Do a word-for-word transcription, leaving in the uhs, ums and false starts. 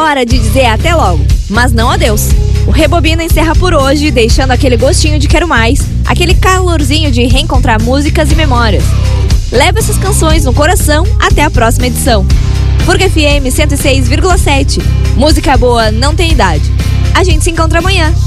hora de dizer até logo, mas não adeus. O Rebobina encerra por hoje, deixando aquele gostinho de quero mais, aquele calorzinho de reencontrar músicas e memórias. Leva essas canções no coração até a próxima edição. Furga F M cento e seis vírgula sete. Música boa não tem idade. A gente se encontra amanhã.